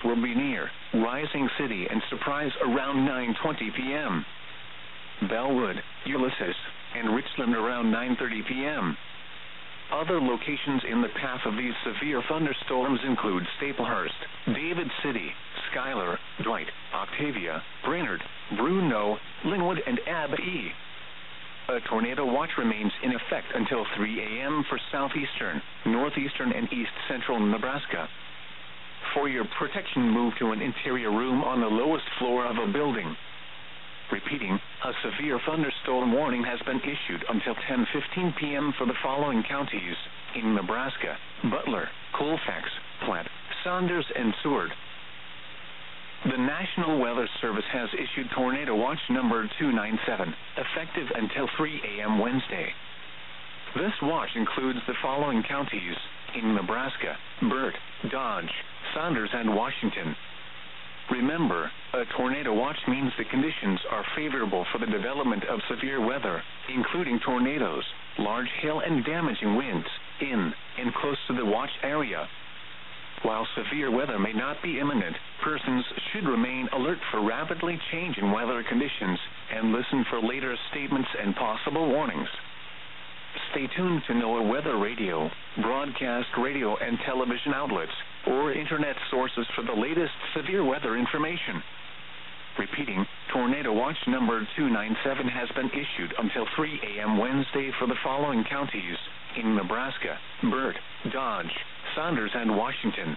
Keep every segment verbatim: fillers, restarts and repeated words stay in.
will be near Rising City and Surprise around nine twenty p.m. Bellwood, Ulysses, and Richland around nine thirty p.m. Other locations in the path of these severe thunderstorms include Staplehurst, David City, Schuyler, Dwight, Octavia, Brainerd, Bruno, Linwood, and Abbey. A tornado watch remains in effect until three a.m. for southeastern, northeastern, and east central Nebraska. For your protection, move to an interior room on the lowest floor of a building. Repeating, a severe thunderstorm warning has been issued until ten fifteen p.m. for the following counties in Nebraska: Butler, Colfax, Platte, Saunders, and Seward. The National Weather Service has issued Tornado Watch number two ninety-seven, effective until three a.m. Wednesday. This watch includes the following counties in Nebraska: Burt, Dodge, Saunders, and Washington. Remember, a tornado watch means the conditions are favorable for the development of severe weather, including tornadoes, large hail, and damaging winds in and close to the watch area. While severe weather may not be imminent, persons should remain alert for rapidly changing weather conditions and listen for later statements and possible warnings. Stay tuned to NOAA Weather Radio, broadcast radio and television outlets, or internet sources for the latest severe weather information. Repeating, Tornado Watch number two ninety-seven has been issued until three a.m. Wednesday for the following counties in Nebraska: Burt, Dodge, Saunders, and Washington.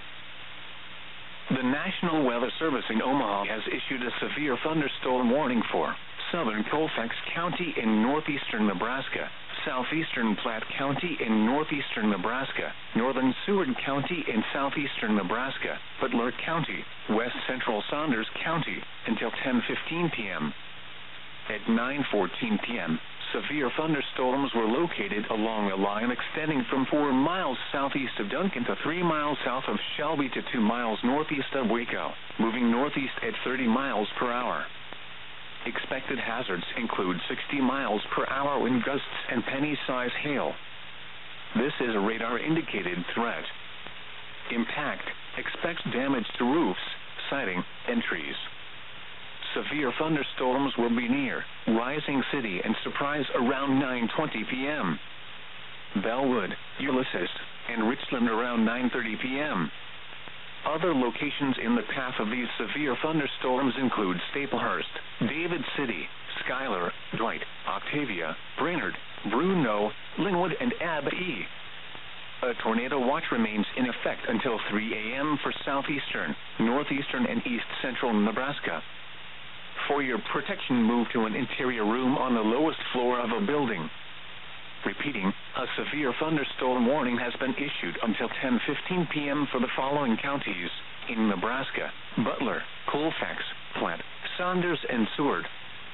The National Weather Service in Omaha has issued a severe thunderstorm warning for southern Colfax County in northeastern Nebraska, southeastern Platte County in northeastern Nebraska, northern Seward County in southeastern Nebraska, Butler County, west central Saunders County, until ten fifteen p.m. At nine fourteen p.m., severe thunderstorms were located along a line extending from four miles southeast of Duncan to three miles south of Shelby to two miles northeast of Waco, moving northeast at thirty miles per hour. Expected hazards include sixty miles per hour wind gusts and penny-sized hail. This is a radar-indicated threat. Impact: expect damage to roofs, siding, and trees. Severe thunderstorms will be near Rising City and Surprise around nine twenty p.m. Bellwood, Ulysses, and Richland around nine thirty p.m. Other locations in the path of these severe thunderstorms include Staplehurst, David City, Schuyler, Dwight, Octavia, Brainerd, Bruno, Linwood, and Abbey. A tornado watch remains in effect until three a.m. for southeastern, northeastern, and east central Nebraska. For your protection, move to an interior room on the lowest floor of a building. Repeating, a severe thunderstorm warning has been issued until ten fifteen p.m. for the following counties in Nebraska: Butler, Colfax, Platte, Saunders, and Seward.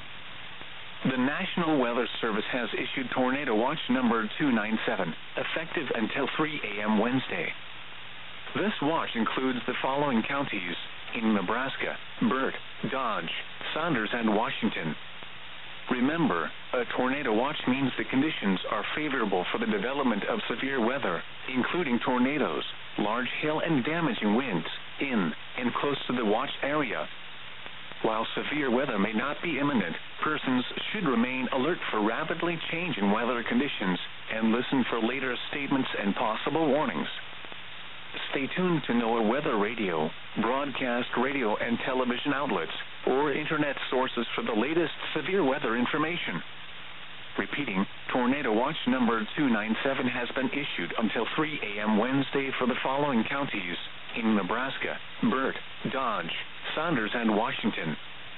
The National Weather Service has issued Tornado Watch number two ninety-seven, effective until three a.m. Wednesday. This watch includes the following counties in Nebraska: Burt, Dodge, Saunders, and Washington. Remember, a tornado watch means the conditions are favorable for the development of severe weather, including tornadoes, large hail, and damaging winds in and close to the watch area. While severe weather may not be imminent, persons should remain alert for rapidly changing weather conditions and listen for later statements and possible warnings. Stay tuned to NOAA Weather Radio, broadcast radio and television outlets, or internet sources for the latest severe weather information. Repeating, Tornado Watch number two ninety-seven has been issued until three a.m. Wednesday for the following counties in Nebraska: Burt, Dodge, Saunders, and Washington.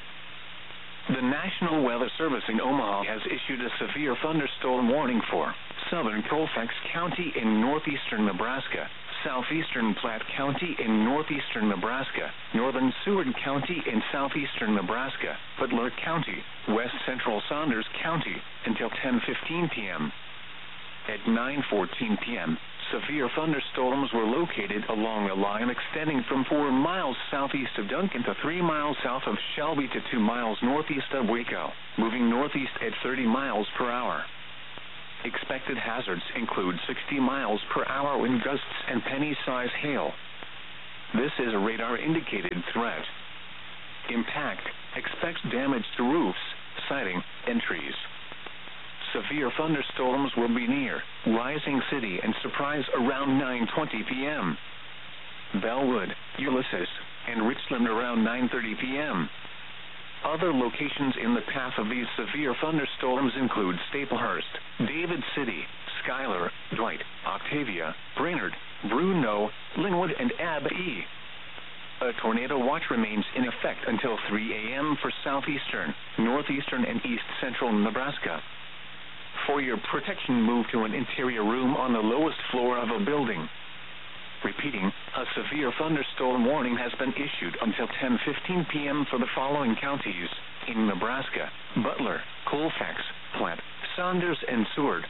The National Weather Service in Omaha has issued a severe thunderstorm warning for southern Colfax County in northeastern Nebraska, southeastern Platte County in northeastern Nebraska, northern Seward County in southeastern Nebraska, Butler County, west central Saunders County, until ten fifteen p.m. At nine fourteen p.m., severe thunderstorms were located along a line extending from four miles southeast of Duncan to three miles south of Shelby to two miles northeast of Waco, moving northeast at thirty miles per hour. Expected hazards include sixty miles per hour wind gusts and penny-sized hail. This is a radar-indicated threat. Impact. Expect damage to roofs, siding, and trees. Severe thunderstorms will be near Rising City and Surprise around nine twenty p.m. Bellwood, Ulysses, and Richland around nine thirty p.m. Other locations in the path of these severe thunderstorms include Staplehurst, David City, Schuyler, Dwight, Octavia, Brainerd, Bruno, Linwood, and Abbey. A tornado watch remains in effect until three a.m. for southeastern, northeastern, and east central Nebraska. For your protection, move to an interior room on the lowest floor of a building. Repeating, a severe thunderstorm warning has been issued until ten fifteen p.m. for the following counties in Nebraska: Butler, Colfax, Platte, Saunders, and Seward.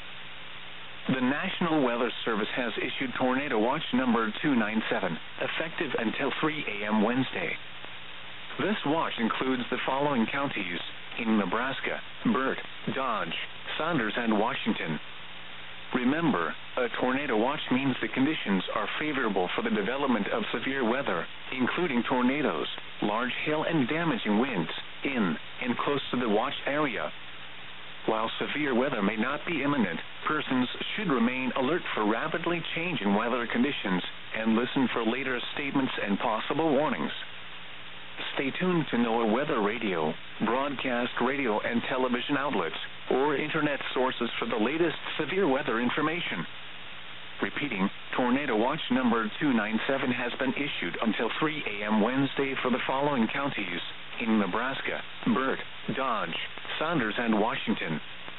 The National Weather Service has issued Tornado Watch number two nine seven, effective until three a.m. Wednesday. This watch includes the following counties in Nebraska: Burt, Dodge, Saunders, and Washington. Remember, a tornado watch means the conditions are favorable for the development of severe weather, including tornadoes, large hail, and damaging winds, in and close to the watch area. While severe weather may not be imminent, persons should remain alert for rapidly changing weather conditions and listen for later statements and possible warnings. Stay tuned to NOAA Weather Radio, broadcast radio and television outlets, or internet sources for the latest severe weather information. Repeating, Tornado Watch number two nine seven has been issued until three a.m. Wednesday for the following counties in Nebraska: Burt, Dodge, Saunders, and Washington.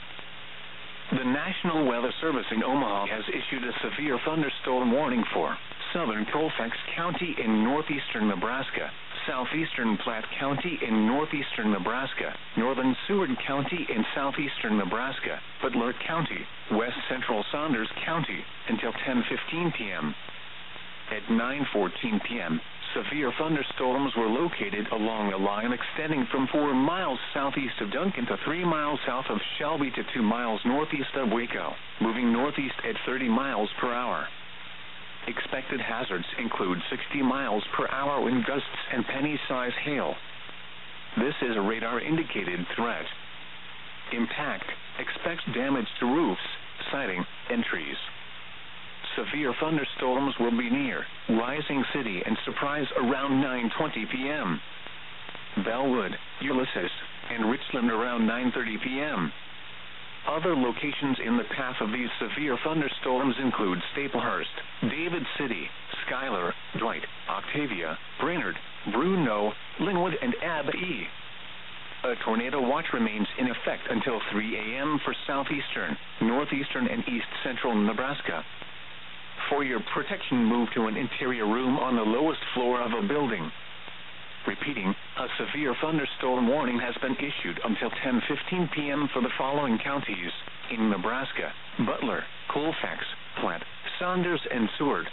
The National Weather Service in Omaha has issued a severe thunderstorm warning for southern Colfax County in northeastern Nebraska, southeastern Platte County in northeastern Nebraska, northern Seward County in southeastern Nebraska, Butler County, west central Saunders County until ten fifteen p.m. At nine fourteen p.m., severe thunderstorms were located along a line extending from four miles southeast of Duncan to three miles south of Shelby to two miles northeast of Waco, moving northeast at thirty miles per hour. Expected hazards include sixty miles per hour wind gusts and penny-size hail. This is a radar-indicated threat. Impact. Expect damage to roofs, siding, and trees. Severe thunderstorms will be near Rising City and Surprise around nine twenty p.m. Bellwood, Ulysses, and Richland around nine thirty p.m. Other locations in the path of these severe thunderstorms include Staplehurst, David City, Schuyler, Dwight, Octavia, Brainerd, Bruno, Linwood, and Abbey. A tornado watch remains in effect until three a.m. for southeastern, northeastern, and east central Nebraska. For your protection, move to an interior room on the lowest floor of a building. Repeating, a severe thunderstorm warning has been issued until ten fifteen p.m. for the following counties in Nebraska: Butler, Colfax, Platte, Saunders, and Seward.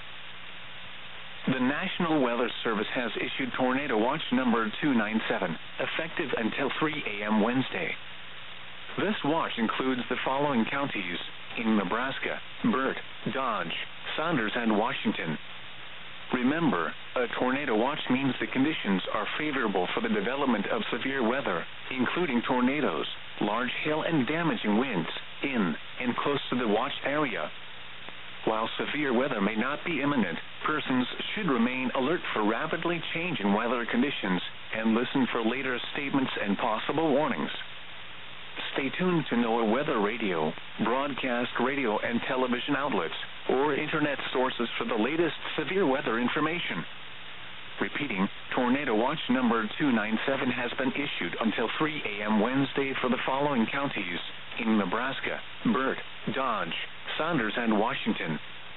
The National Weather Service has issued Tornado Watch number two nine seven, effective until three a.m. Wednesday. This watch includes the following counties in Nebraska: Burt, Dodge, Saunders, and Washington. Remember, a tornado watch means the conditions are favorable for the development of severe weather, including tornadoes, large hail, and damaging winds, in and close to the watch area. While severe weather may not be imminent, persons should remain alert for rapidly changing weather conditions and listen for later statements and possible warnings. Stay tuned to NOAA Weather Radio, broadcast radio and television outlets, or internet sources for the latest severe weather information. Repeating, Tornado Watch number two nine seven has been issued until three a.m. Wednesday for the following counties in Nebraska: Burt, Dodge, Saunders, and Washington.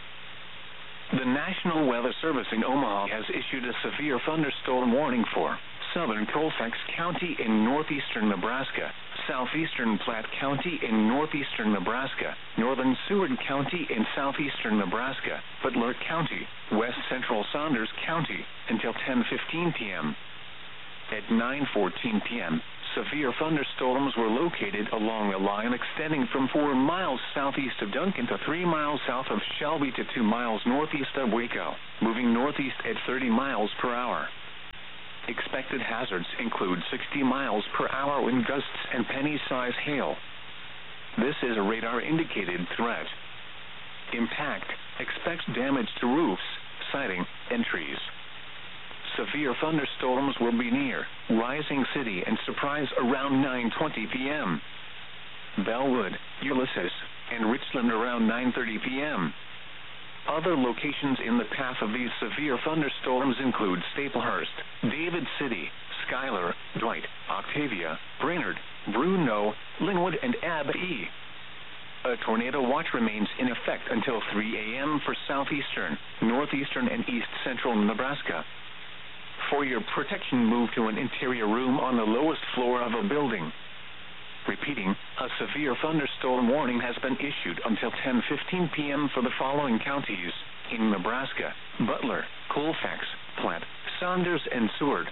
The National Weather Service in Omaha has issued a severe thunderstorm warning for southern Colfax County in northeastern Nebraska, southeastern Platte County in northeastern Nebraska, northern Seward County in southeastern Nebraska, Butler County, west central Saunders County until ten fifteen p.m. At nine fourteen p.m., Severe thunderstorms were located along a line extending from four miles southeast of Duncan to three miles south of Shelby to two miles northeast of Waco, moving northeast at thirty miles per hour. Expected hazards include sixty miles per hour wind gusts and penny-size hail. This is a radar-indicated threat. Impact. Expects damage to roofs, siding, and trees. Severe thunderstorms will be near Rising City and Surprise around nine twenty p.m. Bellwood, Ulysses, and Richland around nine thirty p.m. Other locations in the path of these severe thunderstorms include Staplehurst, David City, Schuyler, Dwight, Octavia, Brainerd, Bruno, Linwood, and Abbey. A tornado watch remains in effect until three a.m. for southeastern, northeastern, and east-central Nebraska. For your protection, move to an interior room on the lowest floor of a building. Repeating, a severe thunderstorm warning has been issued until ten fifteen p.m. for the following counties in Nebraska: Butler, Colfax, Platte, Saunders, and Seward.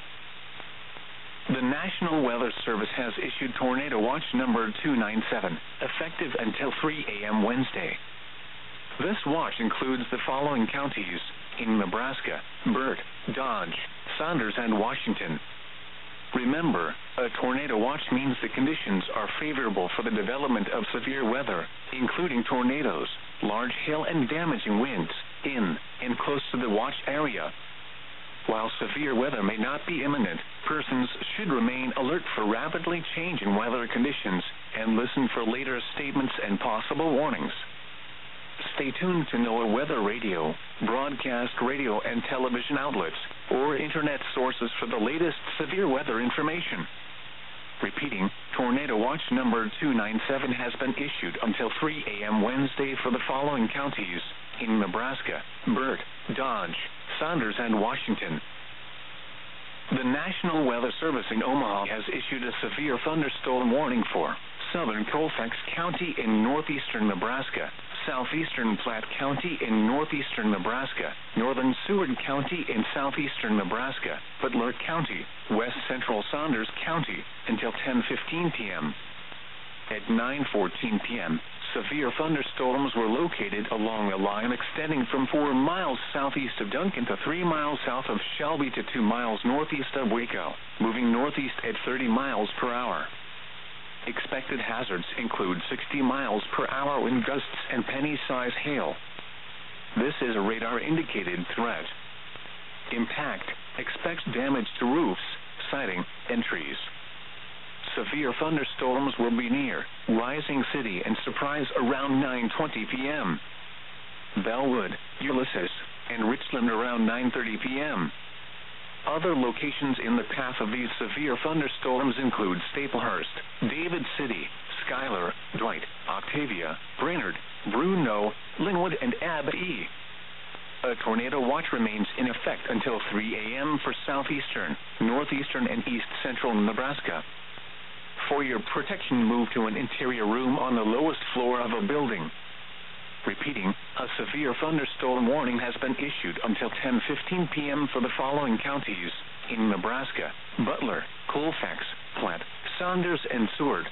The National Weather Service has issued Tornado Watch number two nine seven, effective until three a.m. Wednesday. This watch includes the following counties in Nebraska: Burt, Dodge, Saunders, and Washington. Remember, a tornado watch means the conditions are favorable for the development of severe weather, including tornadoes, large hail, and damaging winds in and close to the watch area. While severe weather may not be imminent, persons should remain alert for rapidly changing weather conditions and listen for later statements and possible warnings. Stay tuned to NOAA Weather Radio, broadcast radio and television outlets, or internet sources for the latest severe weather information. Repeating, Tornado Watch number two nine seven has been issued until three a.m. Wednesday for the following counties in Nebraska: Burt, Dodge, Saunders, and Washington. The National Weather Service in Omaha has issued a severe thunderstorm warning for southern Colfax County in northeastern Nebraska, southeastern Platte County in northeastern Nebraska, northern Seward County in southeastern Nebraska, Butler County, west central Saunders County, until ten fifteen p.m. At nine fourteen p.m., severe thunderstorms were located along a line extending from four miles southeast of Duncan to three miles south of Shelby to two miles northeast of Waco, moving northeast at thirty miles per hour. Expected hazards include sixty miles per hour wind gusts and penny-size hail. This is a radar-indicated threat. Impact. Expects damage to roofs, siding, and trees. Severe thunderstorms will be near Rising City and Surprise around nine twenty p.m. Bellwood, Ulysses, and Richland around nine thirty p.m. Other locations in the path of these severe thunderstorms include Staplehurst, David City, Schuyler, Dwight, Octavia, Brainerd, Bruno, Linwood, and Abbey. A tornado watch remains in effect until three a.m. for southeastern, northeastern, and east-central Nebraska. For your protection, move to an interior room on the lowest floor of a building. Repeating, a severe thunderstorm warning has been issued until ten fifteen p.m. for the following counties in Nebraska: Butler, Colfax, Platte, Saunders, and Seward.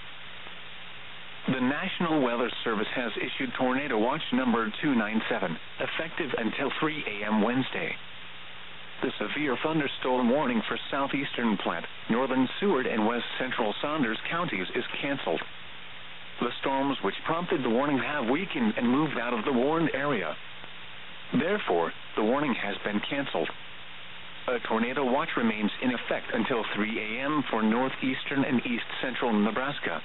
The National Weather Service has issued Tornado Watch number two nine seven, effective until three a.m. Wednesday. The severe thunderstorm warning for southeastern Platte, northern Seward, and west central Saunders counties is canceled. The storms which prompted the warning have weakened and moved out of the warned area. Therefore, the warning has been canceled. A tornado watch remains in effect until three a.m. for northeastern and east-central Nebraska.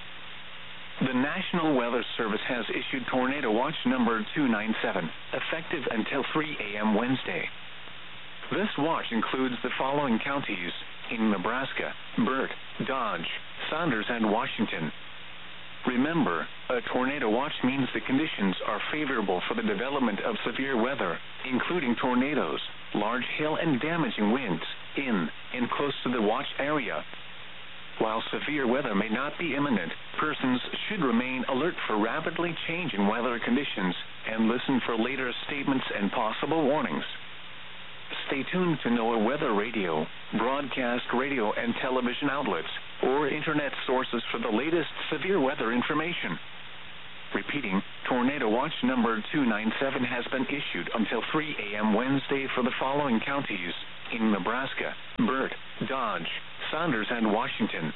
The National Weather Service has issued Tornado Watch number two nine seven, effective until three a.m. Wednesday. This watch includes the following counties in Nebraska: Burt, Dodge, Saunders, and Washington. Remember, a tornado watch means the conditions are favorable for the development of severe weather, including tornadoes, large hail, and damaging winds in and close to the watch area. While severe weather may not be imminent, persons should remain alert for rapidly changing weather conditions and listen for later statements and possible warnings. Stay tuned to NOAA Weather Radio, broadcast radio and television outlets, or internet sources for the latest severe weather information. Repeating, Tornado Watch number two nine seven has been issued until three a.m. Wednesday for the following counties in Nebraska: Burt, Dodge, Saunders, and Washington.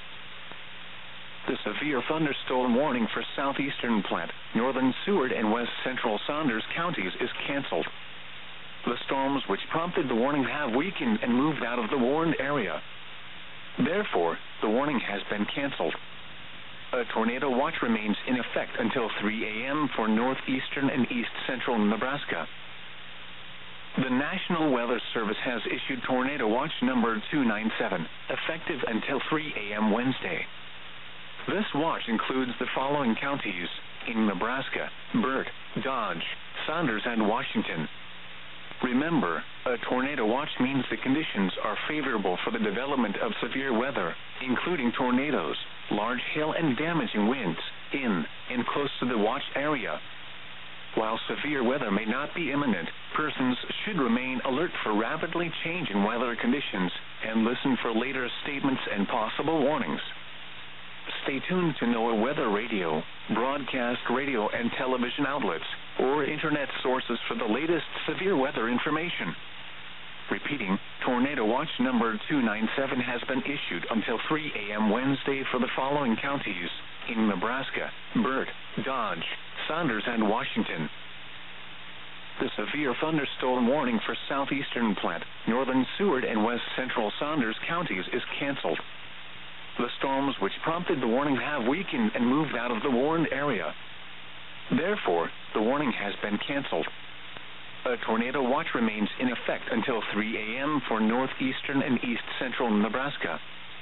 The severe thunderstorm warning for southeastern Platte, northern Seward, and west central Saunders counties is canceled. The storms which prompted the warning have weakened and moved out of the warned area. Therefore, the warning has been canceled. A tornado watch remains in effect until three a.m. for northeastern and east central Nebraska. The National Weather Service has issued Tornado Watch number two nine seven, effective until three a.m. Wednesday. This watch includes the following counties in Nebraska: Burt, Dodge, Saunders, and Washington. Remember, a tornado watch means the conditions are favorable for the development of severe weather, including tornadoes, large hail, and damaging winds in and close to the watch area. While severe weather may not be imminent, persons should remain alert for rapidly changing weather conditions and listen for later statements and possible warnings. Stay tuned to NOAA Weather Radio, broadcast radio and television outlets, or internet sources for the latest severe weather information. Repeating, Tornado Watch number two nine seven has been issued until three a.m. Wednesday for the following counties in Nebraska: Burt, Dodge, Saunders, and Washington. The severe thunderstorm warning for southeastern Platte, northern Seward, and west central Saunders counties is canceled. The storms which prompted the warning have weakened and moved out of the warned area. Therefore, the warning has been canceled. A tornado watch remains in effect until three a.m. for northeastern and east central Nebraska.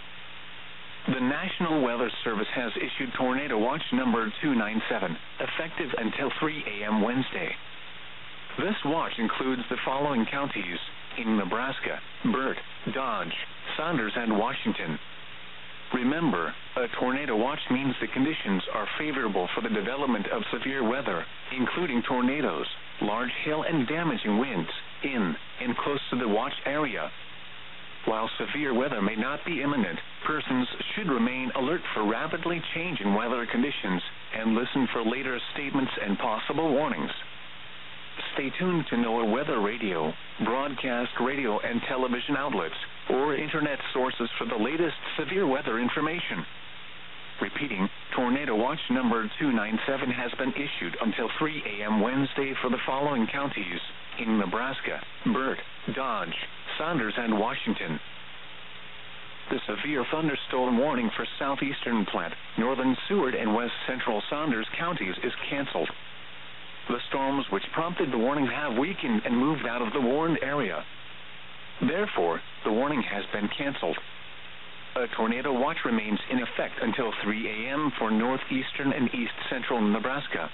The National Weather Service has issued Tornado Watch number two nine seven, effective until three a.m. Wednesday. This watch includes the following counties in Nebraska: Burt, Dodge, Saunders, and Washington. Remember, a tornado watch means the conditions are favorable for the development of severe weather, including tornadoes, large hail, and damaging winds in and close to the watch area. While severe weather may not be imminent, persons should remain alert for rapidly changing weather conditions and listen for later statements and possible warnings. Stay tuned to NOAA Weather Radio, broadcast radio and television outlets, or internet sources for the latest severe weather information. Repeating, Tornado Watch number two nine seven has been issued until three a.m. Wednesday for the following counties in Nebraska: Burt, Dodge, Saunders, and Washington. The severe thunderstorm warning for southeastern Platte, northern Seward, and west central Saunders counties is canceled. The storms which prompted the warning have weakened and moved out of the warned area. Therefore, the warning has been canceled. A tornado watch remains in effect until three a.m. for northeastern and east central Nebraska.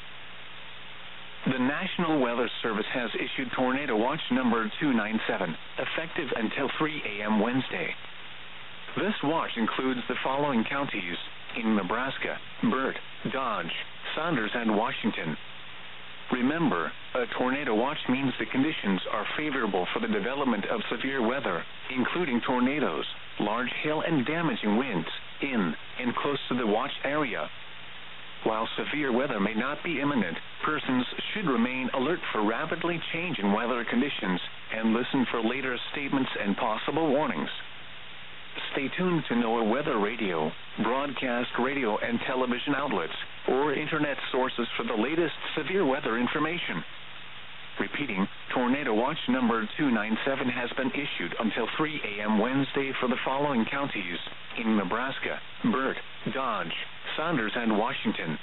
The National Weather Service has issued Tornado Watch number two nine seven, effective until three a.m. Wednesday. This watch includes the following counties in Nebraska: Burt, Dodge, Saunders, and Washington. Remember, a tornado watch means the conditions are favorable for the development of severe weather, including tornadoes, large hail, and damaging winds in and close to the watch area. While severe weather may not be imminent, persons should remain alert for rapidly changing weather conditions and listen for later statements and possible warnings. Stay tuned to NOAA Weather Radio, broadcast radio and television outlets, or internet sources for the latest severe weather information. Repeating, Tornado Watch number two nine seven has been issued until three a.m. Wednesday for the following counties in Nebraska: Burt, Dodge, Saunders, and Washington.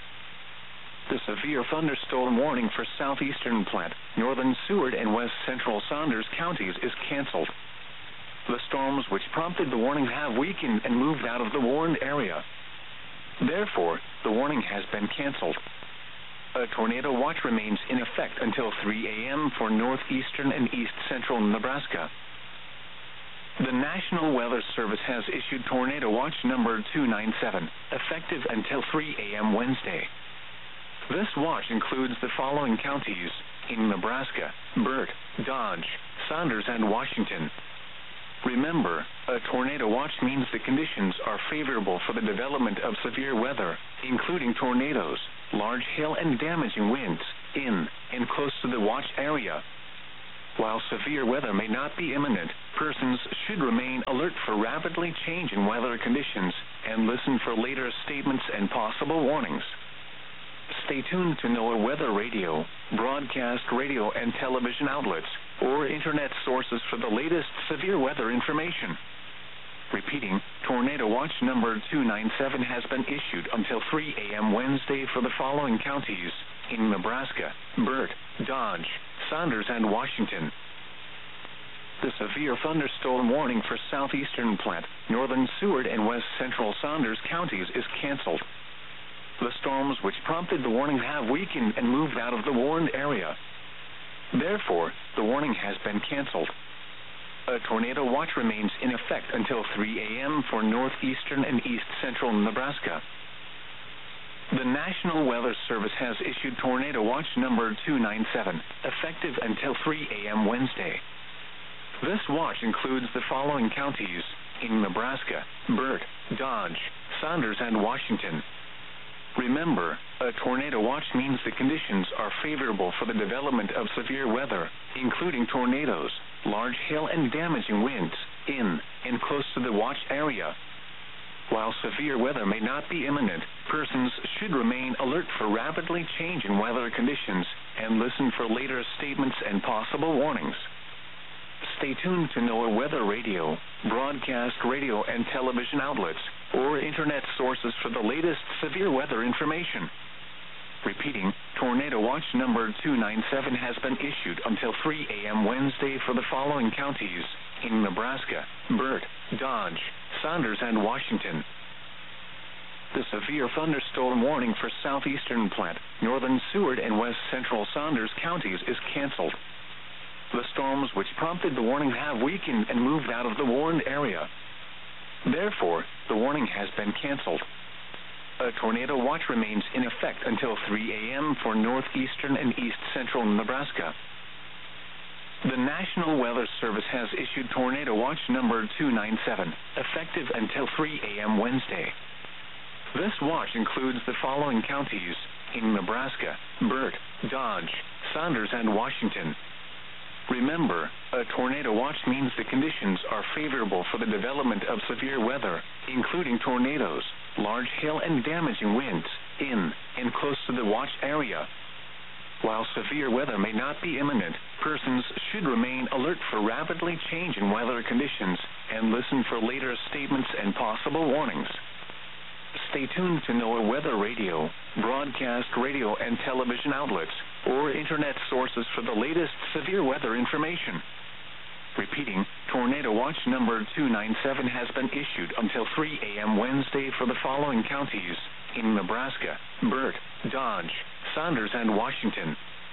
The severe thunderstorm warning for southeastern Platte, northern Seward, and west central Saunders counties is canceled. The storms which prompted the warning have weakened and moved out of the warned area. Therefore, the warning has been canceled. A tornado watch remains in effect until three a.m. for northeastern and east central Nebraska. The National Weather Service has issued Tornado Watch number two nine seven, effective until three a.m. Wednesday. This watch includes the following counties in Nebraska: Burt, Dodge, Saunders, and Washington. Remember, a tornado watch means the conditions are favorable for the development of severe weather, including tornadoes, large hail, and damaging winds, in and close to the watch area. While severe weather may not be imminent, persons should remain alert for rapidly changing weather conditions and listen for later statements and possible warnings. Stay tuned to NOAA Weather Radio, broadcast radio and television outlets, or internet sources for the latest severe weather information. Repeating, Tornado Watch number two nine seven has been issued until three a.m. Wednesday for the following counties in Nebraska: Burt, Dodge, Saunders, and Washington. The severe thunderstorm warning for southeastern Platte, northern Seward, and west central Saunders counties is canceled. The storms which prompted the warning have weakened and moved out of the warned area. Therefore, the warning has been canceled. A tornado watch remains in effect until three a.m. for northeastern and east central Nebraska. The National Weather Service has issued Tornado Watch number two nine seven, effective until three a.m. Wednesday. This watch includes the following counties in Nebraska: Burt, Dodge, Saunders, and Washington. Remember, a tornado watch means the conditions are favorable for the development of severe weather, including tornadoes, large hail, and damaging winds, in and close to the watch area. While severe weather may not be imminent, persons should remain alert for rapidly changing weather conditions and listen for later statements and possible warnings. Stay tuned to NOAA Weather Radio, broadcast radio and television outlets, or internet sources for the latest severe weather information. Repeating, Tornado Watch number two nine seven has been issued until three a.m. Wednesday for the following counties in Nebraska: Burt, Dodge, Saunders, and Washington. The severe thunderstorm warning for southeastern Platte, northern Seward, and west central Saunders counties is canceled. The storms which prompted the warning have weakened and moved out of the warned area. Therefore, the warning has been canceled. A tornado watch remains in effect until three a.m. for northeastern and east central Nebraska. The National Weather Service has issued Tornado Watch number two nine seven, effective until three a.m. Wednesday. This watch includes the following counties in Nebraska: Burt, Dodge, Saunders, and Washington. Remember, a tornado watch means the conditions are favorable for the development of severe weather, including tornadoes, large hail, and damaging winds, in and close to the watch area. While severe weather may not be imminent, persons should remain alert for rapidly changing weather conditions and listen for later statements and possible warnings. Stay tuned to NOAA Weather Radio, broadcast radio and television outlets, or internet sources for the latest severe weather information. Repeating, Tornado Watch number two nine seven has been issued until three a.m. Wednesday for the following counties in Nebraska: Burt, Dodge, Saunders, and Washington.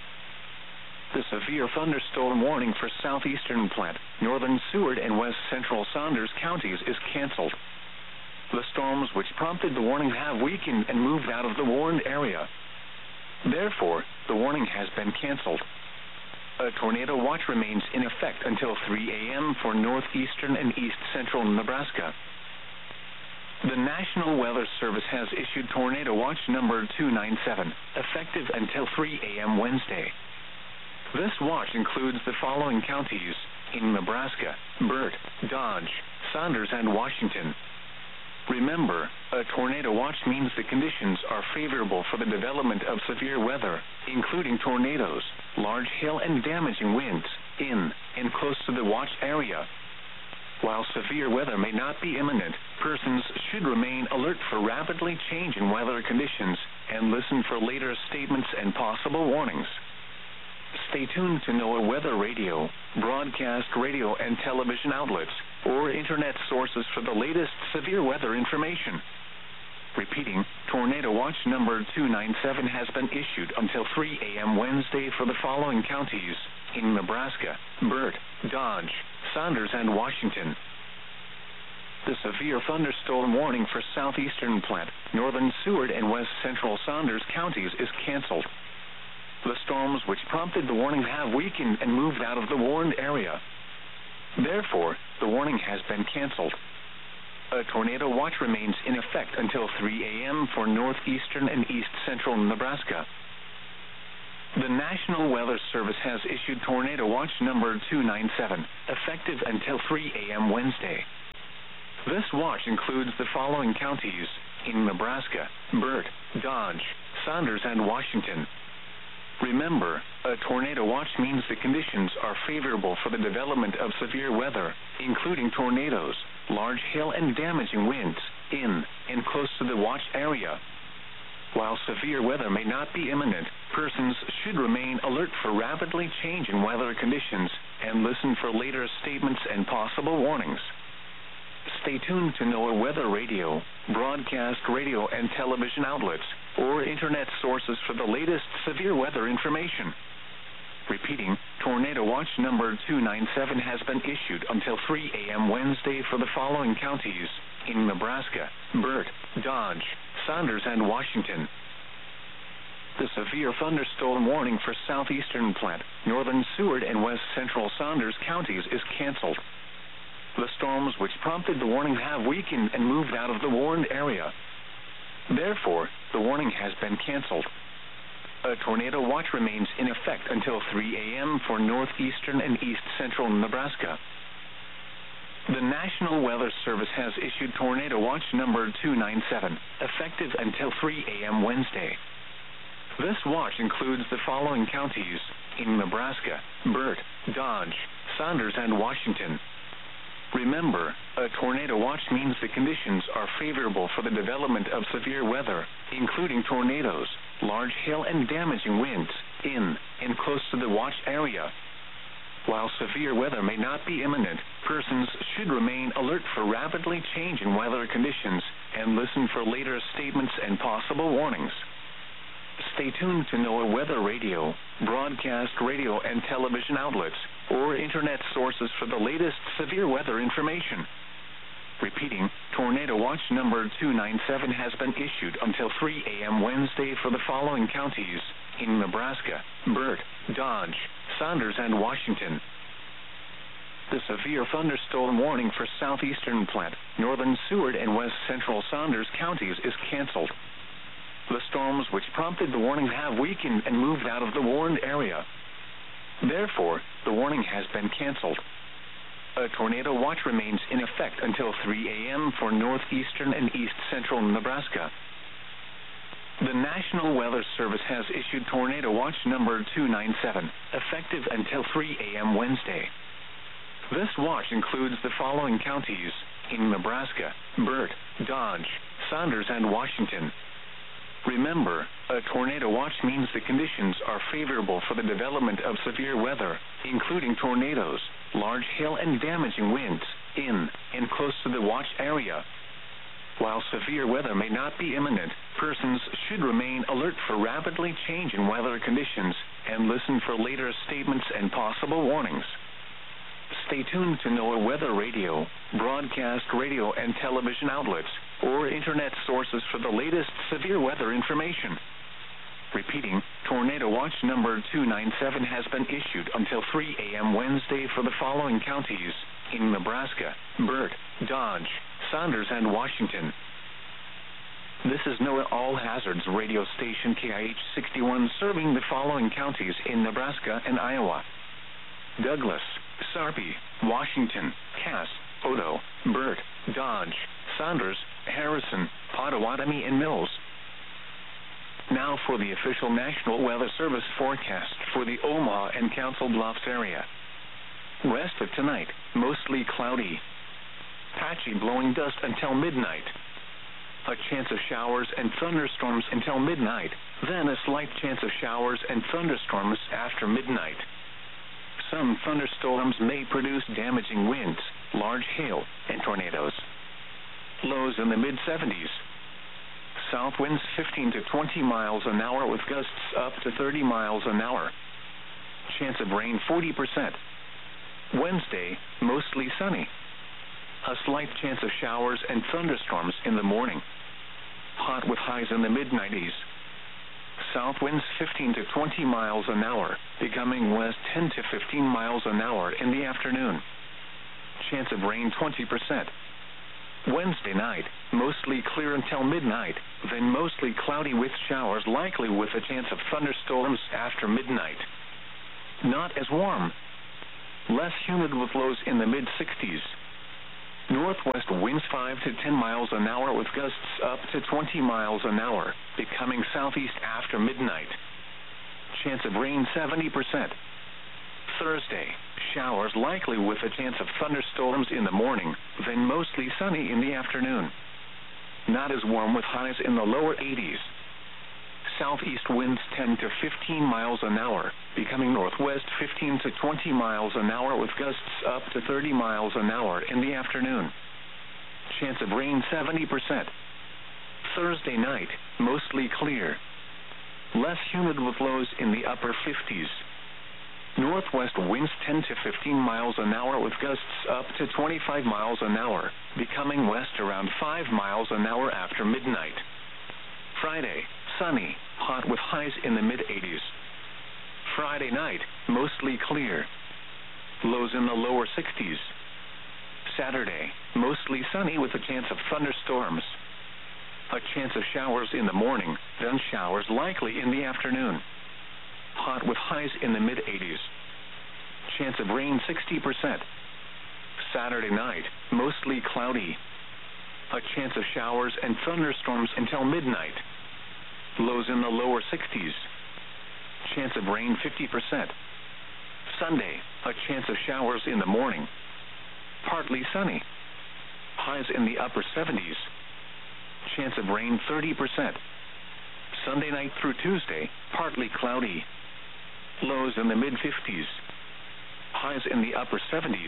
The severe thunderstorm warning for southeastern Platte, northern Seward, and west central Saunders counties is canceled. The storms which prompted the warning have weakened and moved out of the warned area. Therefore, the warning has been canceled. A tornado watch remains in effect until three a.m. for northeastern and east central Nebraska. The National Weather Service has issued Tornado Watch number two nine seven, effective until three a.m. Wednesday. This watch includes the following counties in Nebraska: Burt, Dodge, Saunders, and Washington. Remember, a tornado watch means the conditions are favorable for the development of severe weather, including tornadoes, large hail, and damaging winds, in and close to the watch area. While severe weather may not be imminent, persons should remain alert for rapidly changing weather conditions and listen for later statements and possible warnings. Stay tuned to NOAA Weather Radio, broadcast radio and television outlets, or internet sources for the latest severe weather information. Repeating, Tornado Watch number two nine seven has been issued until three a.m. Wednesday for the following counties in Nebraska: Burt, Dodge, Saunders, and Washington. The severe thunderstorm warning for southeastern Platte, northern Seward, and west central Saunders counties is canceled. The storms which prompted the warning have weakened and moved out of the warned area. Therefore, the warning has been canceled. A tornado watch remains in effect until three a m for northeastern and east-central Nebraska. The National Weather Service has issued Tornado Watch number two nine seven, effective until three a m Wednesday. This watch includes the following counties in Nebraska: Burt, Dodge, Saunders, and Washington. Remember, a tornado watch means the conditions are favorable for the development of severe weather, including tornadoes, large hail, and damaging winds in and close to the watch area. While severe weather may not be imminent, persons should remain alert for rapidly changing weather conditions and listen for later statements and possible warnings. Stay tuned to NOAA Weather Radio, broadcast radio and television outlets, or internet sources for the latest severe weather information. Repeating, Tornado Watch number two nine seven has been issued until three a m Wednesday for the following counties in Nebraska: Burt, Dodge, Saunders, and Washington. The severe thunderstorm warning for southeastern Platte, northern Seward, and west central Saunders counties is canceled. The storms which prompted the warning have weakened and moved out of the warned area. Therefore, the warning has been canceled. A tornado watch remains in effect until three a m for northeastern and east-central Nebraska. The National Weather Service has issued Tornado Watch number two nine seven, effective until three a m Wednesday. This watch includes the following counties in Nebraska: Burt, Dodge, Saunders, and Washington. Remember, a tornado watch means the conditions are favorable for the development of severe weather, including tornadoes, large hail, and damaging winds in and close to the watch area. While severe weather may not be imminent, persons should remain alert for rapidly changing weather conditions and listen for later statements and possible warnings. Stay tuned to NOAA Weather Radio, broadcast radio and television outlets, or internet sources for the latest severe weather information. Repeating, Tornado Watch number two nine seven has been issued until three a m Wednesday for the following counties in Nebraska: Burt, Dodge, Saunders, and Washington. The severe thunderstorm warning for southeastern Platte, northern Seward, and west central Saunders counties is canceled. The storms which prompted the warning have weakened and moved out of the warned area. Therefore, the warning has been canceled. A tornado watch remains in effect until three a m for northeastern and east-central Nebraska. The National Weather Service has issued Tornado Watch number two nine seven, effective until three a m Wednesday. This watch includes the following counties in Nebraska: Burt, Dodge, Saunders, and Washington. Remember, a tornado watch means the conditions are favorable for the development of severe weather, including tornadoes, large hail, and damaging winds in and close to the watch area. While severe weather may not be imminent, persons should remain alert for rapidly changing weather conditions and listen for later statements and possible warnings. Stay tuned to NOAA Weather Radio, broadcast radio and television outlets, or internet sources for the latest severe weather information. Repeating, Tornado Watch number two nine seven has been issued until three a m Wednesday for the following counties in Nebraska: Burt, Dodge, Saunders, and Washington. This is NOAA All Hazards radio station K I H sixty-one, serving the following counties in Nebraska and Iowa: Douglas, Sarpy, Washington, Cass, Odo, Burt, Dodge, Saunders, Harrison, Pottawatomie, and Mills. Now for the official National Weather Service forecast for the Omaha and Council Bluffs area. Rest of tonight, mostly cloudy. Patchy blowing dust until midnight. A chance of showers and thunderstorms until midnight, then a slight chance of showers and thunderstorms after midnight. Some thunderstorms may produce damaging winds, large hail, and tornadoes. Lows in the mid seventies. South winds fifteen to twenty miles an hour with gusts up to thirty miles an hour. Chance of rain forty percent. Wednesday, mostly sunny. A slight chance of showers and thunderstorms in the morning. Hot with highs in the mid nineties. South winds fifteen to twenty miles an hour, becoming west ten to fifteen miles an hour in the afternoon. Chance of rain twenty percent. Wednesday night, mostly clear until midnight, then mostly cloudy with showers likely with a chance of thunderstorms after midnight. Not as warm. Less humid with lows in the mid sixties. Northwest winds five to ten miles an hour with gusts up to twenty miles an hour, becoming southeast after midnight. Chance of rain seventy percent. Thursday, showers likely with a chance of thunderstorms in the morning, then mostly sunny in the afternoon. Not as warm with highs in the lower eighties. Southeast winds ten to fifteen miles an hour, becoming northwest fifteen to twenty miles an hour with gusts up to thirty miles an hour in the afternoon. Chance of rain seventy percent. Thursday night, mostly clear. Less humid with lows in the upper fifties. Northwest winds ten to fifteen miles an hour with gusts up to twenty-five miles an hour, becoming west around five miles an hour after midnight. Friday, sunny, hot with highs in the mid eighties. Friday night, mostly clear. Lows in the lower sixties. Saturday, mostly sunny with a chance of thunderstorms. A chance of showers in the morning, then showers likely in the afternoon. Hot with highs in the mid eighties. Chance of rain sixty percent. Saturday night, mostly cloudy. A chance of showers and thunderstorms until midnight. Lows in the lower sixties. Chance of rain fifty percent. Sunday, a chance of showers in the morning. Partly sunny. Highs in the upper seventies. Chance of rain thirty percent. Sunday night through Tuesday, partly cloudy. Lows in the mid fifties. Highs in the upper seventies.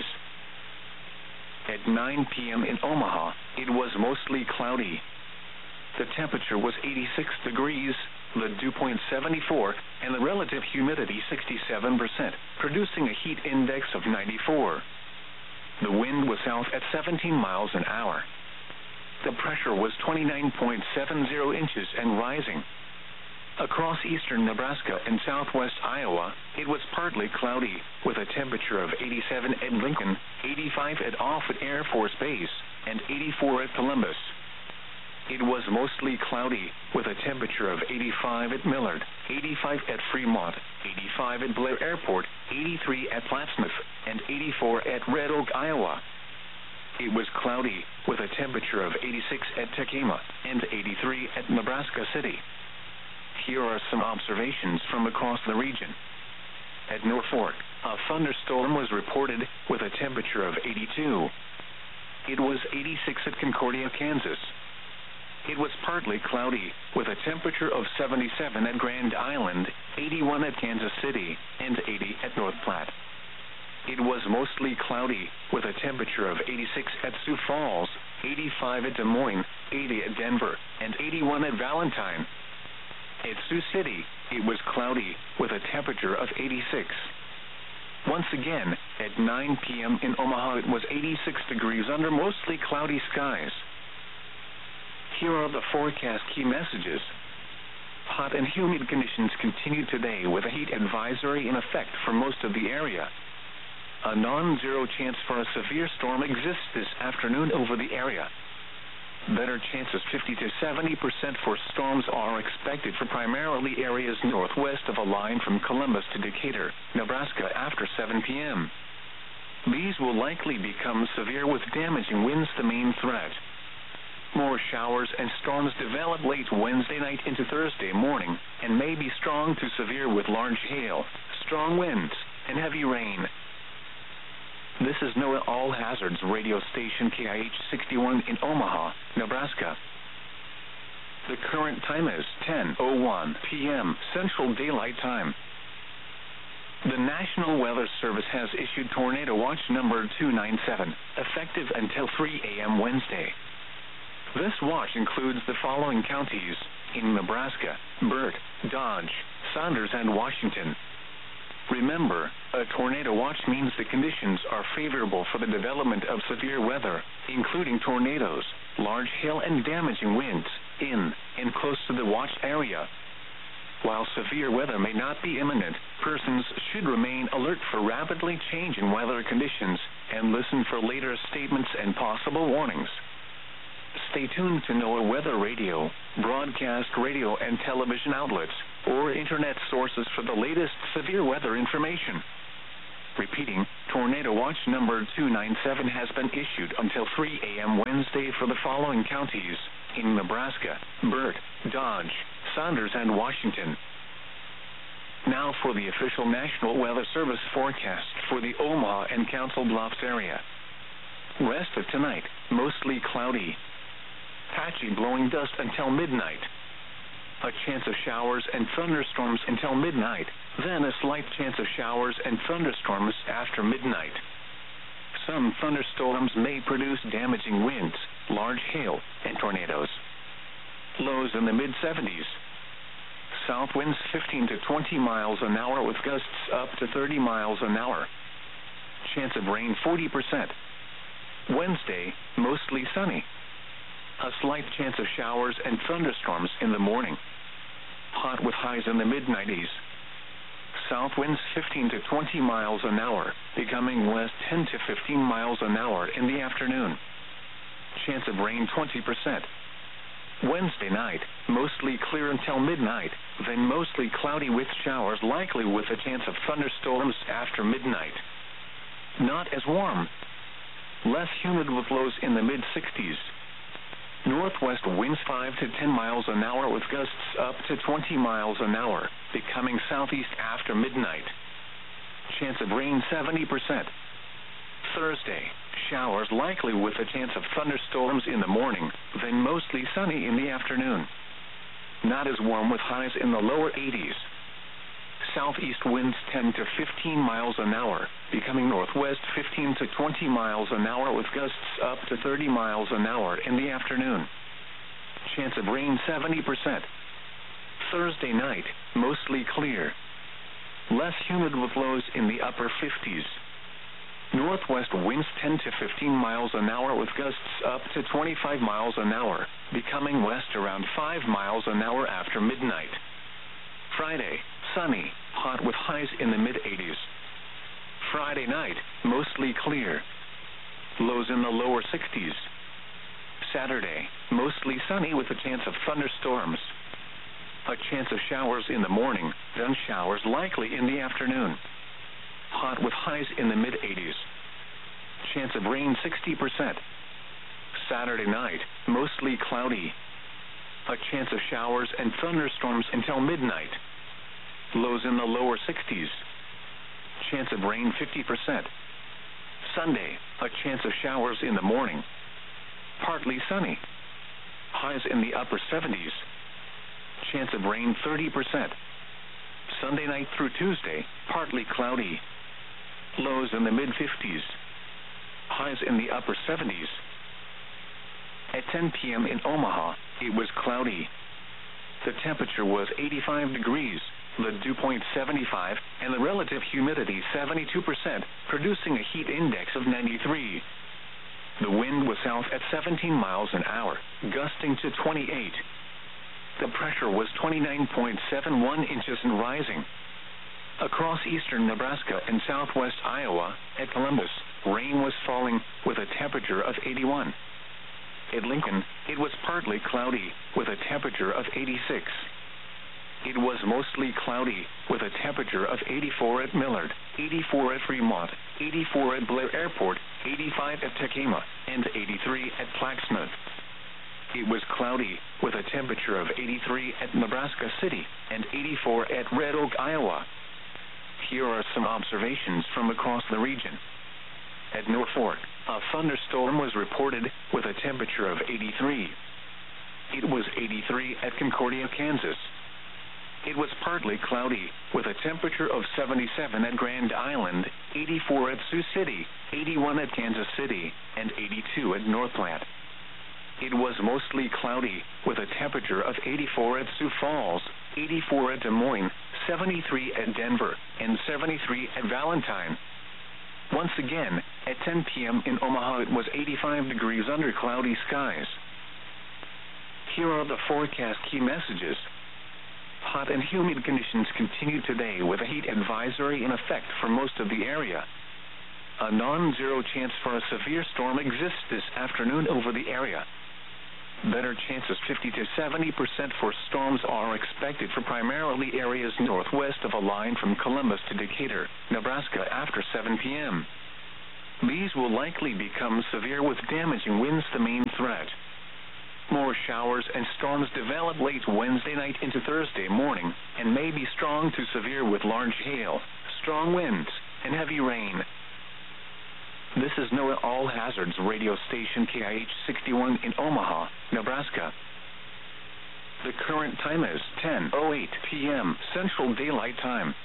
At nine p.m. in Omaha, it was mostly cloudy. The temperature was eighty-six degrees, the dew point seventy-four, and the relative humidity sixty-seven percent, producing a heat index of ninety-four. The wind was south at seventeen miles an hour. The pressure was twenty-nine point seven zero inches and rising. Across eastern Nebraska and southwest Iowa, it was partly cloudy, with a temperature of eighty-seven at Lincoln, eighty-five at Offutt Air Force Base, and eighty-four at Columbus. It was mostly cloudy, with a temperature of eighty-five at Millard, eighty-five at Fremont, eighty-five at Blair Airport, eighty-three at Plattsmouth, and eighty-four at Red Oak, Iowa. It was cloudy, with a temperature of eighty-six at Tekamah, and eighty-three at Nebraska City. Here are some observations from across the region. At Norfolk, a thunderstorm was reported, with a temperature of eighty-two. It was eighty-six at Concordia, Kansas. It was partly cloudy, with a temperature of seventy-seven at Grand Island, eighty-one at Kansas City, and eighty at North Platte. It was mostly cloudy, with a temperature of eighty-six at Sioux Falls, eighty-five at Des Moines, eighty at Denver, and eighty-one at Valentine. At Sioux City, it was cloudy, with a temperature of eighty-six. Once again, at nine p.m. in Omaha, it was eighty-six degrees under mostly cloudy skies. Here are the forecast key messages. Hot and humid conditions continue today with a heat advisory in effect for most of the area. A non-zero chance for a severe storm exists this afternoon over the area. Better chances fifty to seventy percent for storms are expected for primarily areas northwest of a line from Columbus to Decatur, Nebraska after seven p.m. These will likely become severe with damaging winds the main threat. More showers and storms develop late Wednesday night into Thursday morning and may be strong to severe with large hail, strong winds, and heavy rain. This is NOAA All Hazards radio station K I H sixty-one in Omaha, Nebraska. The current time is ten oh one p.m. Central Daylight Time. The National Weather Service has issued Tornado Watch number two nine seven, effective until three a.m. Wednesday. This watch includes the following counties in Nebraska: Burt, Dodge, Saunders, and Washington. Remember, a tornado watch means the conditions are favorable for the development of severe weather, including tornadoes, large hail, and damaging winds, in and close to the watch area. While severe weather may not be imminent, persons should remain alert for rapidly changing weather conditions and listen for later statements and possible warnings. Stay tuned to NOAA Weather Radio, broadcast radio and television outlets, or internet sources for the latest severe weather information. Repeating, Tornado Watch number two nine seven has been issued until three a.m. Wednesday for the following counties in Nebraska: Burt, Dodge, Saunders, and Washington. Now for the official National Weather Service forecast for the Omaha and Council Bluffs area. Rest of tonight, mostly cloudy. Patchy blowing dust until midnight. A chance of showers and thunderstorms until midnight, then a slight chance of showers and thunderstorms after midnight. Some thunderstorms may produce damaging winds, large hail, and tornadoes. Lows in the mid seventies. South winds fifteen to twenty miles an hour with gusts up to thirty miles an hour. Chance of rain forty percent. Wednesday, mostly sunny. A slight chance of showers and thunderstorms in the morning. Hot with highs in the mid nineties. South winds fifteen to twenty miles an hour, becoming west ten to fifteen miles an hour in the afternoon. Chance of rain twenty percent. Wednesday night, mostly clear until midnight, then mostly cloudy with showers likely with a chance of thunderstorms after midnight. Not as warm. Less humid with lows in the mid sixties. Northwest winds five to ten miles an hour with gusts up to twenty miles an hour, becoming southeast after midnight. Chance of rain seventy percent. Thursday, showers likely with a chance of thunderstorms in the morning, then mostly sunny in the afternoon. Not as warm with highs in the lower eighties. Southeast winds ten to fifteen miles an hour, becoming northwest fifteen to twenty miles an hour with gusts up to thirty miles an hour in the afternoon. Chance of rain seventy percent. Thursday night, mostly clear. Less humid with lows in the upper fifties. Northwest winds ten to fifteen miles an hour with gusts up to twenty-five miles an hour, becoming west around five miles an hour after midnight. Friday, sunny, hot with highs in the mid eighties. Friday night, mostly clear. Lows in the lower sixties. Saturday, mostly sunny with a chance of thunderstorms. A chance of showers in the morning, then showers likely in the afternoon. Hot with highs in the mid eighties. Chance of rain sixty percent. Saturday night, mostly cloudy. A chance of showers and thunderstorms until midnight. Lows in the lower sixties. Chance of rain fifty percent. Sunday, a chance of showers in the morning. Partly sunny. Highs in the upper seventies. Chance of rain thirty percent. Sunday night through Tuesday, partly cloudy. Lows in the mid fifties. Highs in the upper seventies. At ten p.m. in Omaha, it was cloudy. The temperature was eighty-five degrees, the dew point seventy-five, and the relative humidity seventy-two percent, producing a heat index of ninety-three. The wind was south at seventeen miles an hour, gusting to twenty-eight. The pressure was twenty-nine point seven one inches and rising. Across eastern Nebraska and southwest Iowa, at Columbus, rain was falling with a temperature of eighty-one. At Lincoln, it was partly cloudy with a temperature of eighty-six. It was mostly cloudy with a temperature of eighty-four at Millard, eighty-four at Fremont, eighty-four at Blair Airport, eighty-five at Tacoma, and eighty-three at Plaquemine. It was cloudy with a temperature of eighty-three at Nebraska City and eighty-four at Red Oak, Iowa. Here are some observations from across the region. At Norfolk, a thunderstorm was reported with a temperature of eighty-three. It was eighty-three at Concordia, Kansas. It was partly cloudy with a temperature of seventy-seven at Grand Island, eighty-four at Sioux City, eighty-one at Kansas City, and eighty-two at North Platte. It was mostly cloudy with a temperature of eighty-four at Sioux Falls, eighty-four at Des Moines, seventy-three at Denver, and seventy-three at Valentine. Once again, at ten p.m. in Omaha, it was eighty-five degrees under cloudy skies. Here are the forecast key messages. hot and humid conditions continue today with a heat advisory in effect for most of the area. A non-zero chance for a severe storm exists this afternoon over the area. Better chances fifty to seventy percent for storms are expected for primarily areas northwest of a line from Columbus to Decatur, Nebraska after seven p m These will likely become severe with damaging winds the main threat. More showers and storms develop late Wednesday night into Thursday morning and may be strong to severe with large hail, strong winds, and heavy rain. This is NOAA All Hazards radio station K I H sixty-one in Omaha, Nebraska. The current time is ten oh eight p m Central Daylight Time.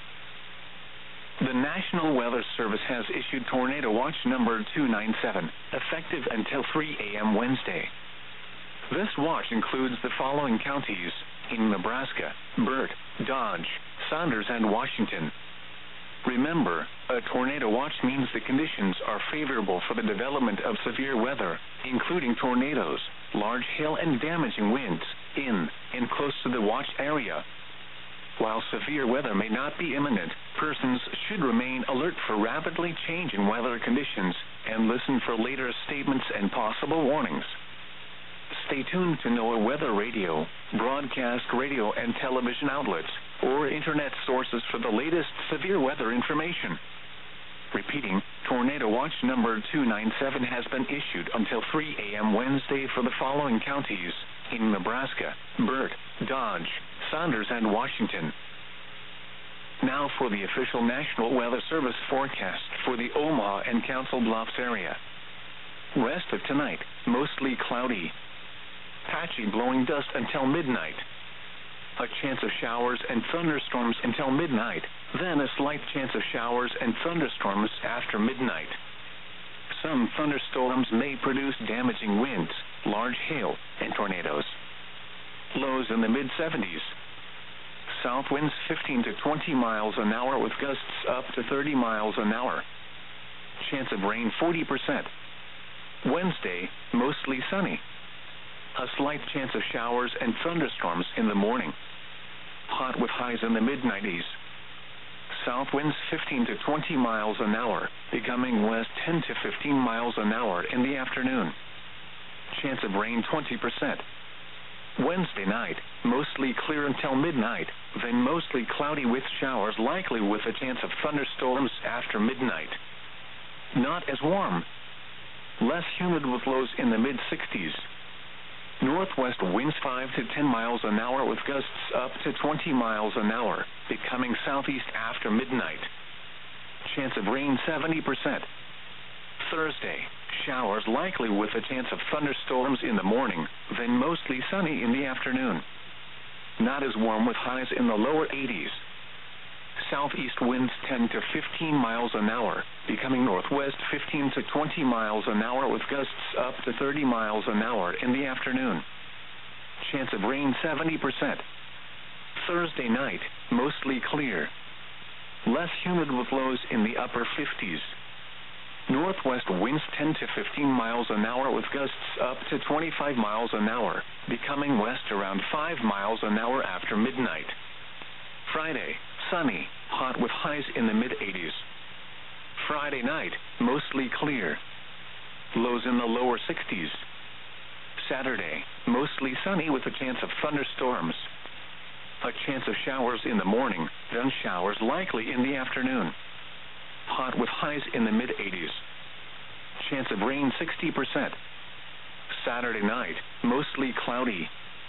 The National Weather Service has issued Tornado Watch number two nine seven, effective until three a m Wednesday. This watch includes the following counties in Nebraska: Burt, Dodge, Saunders, and Washington. Remember, a tornado watch means the conditions are favorable for the development of severe weather, including tornadoes, large hail, and damaging winds, in and close to the watch area. While severe weather may not be imminent, persons should remain alert for rapidly changing weather conditions and listen for later statements and possible warnings. Stay tuned to NOAA Weather Radio, broadcast radio and television outlets, or internet sources for the latest severe weather information. Repeating, Tornado Watch number two nine seven has been issued until three a m Wednesday for the following counties in Nebraska: Burt, Dodge, Saunders, and Washington. Now for the official National Weather Service forecast for the Omaha and Council Bluffs area. Rest of tonight, mostly cloudy. Patchy blowing dust until midnight. A chance of showers and thunderstorms until midnight, then a slight chance of showers and thunderstorms after midnight. Some thunderstorms may produce damaging winds, large hail, and tornadoes. Lows in the mid seventies. South winds fifteen to twenty miles an hour with gusts up to thirty miles an hour. Chance of rain forty percent. Wednesday, mostly sunny. A slight chance of showers and thunderstorms in the morning. Hot with highs in the mid nineties. South winds fifteen to twenty miles an hour, becoming west ten to fifteen miles an hour in the afternoon. Chance of rain twenty percent. Wednesday night, mostly clear until midnight, then mostly cloudy with showers likely with a chance of thunderstorms after midnight. Not as warm. Less humid with lows in the mid sixties. Northwest winds five to ten miles an hour with gusts up to twenty miles an hour, becoming southeast after midnight. Chance of rain seventy percent. Thursday, showers likely with a chance of thunderstorms in the morning, then mostly sunny in the afternoon. Not as warm with highs in the lower eighties. Southeast winds ten to fifteen miles an hour, becoming northwest fifteen to twenty miles an hour with gusts up to thirty miles an hour in the afternoon. Chance of rain seventy percent. Thursday night, mostly clear. Less humid with lows in the upper fifties. Northwest winds ten to fifteen miles an hour with gusts up to twenty-five miles an hour, becoming west around five miles an hour after midnight. Friday, sunny, hot with highs in the mid eighties. Friday night, mostly clear. Lows in the lower sixties. Saturday, mostly sunny with a chance of thunderstorms. A chance of showers in the morning, then showers likely in the afternoon. Hot with highs in the mid eighties. Chance of rain sixty percent. Saturday night, mostly cloudy.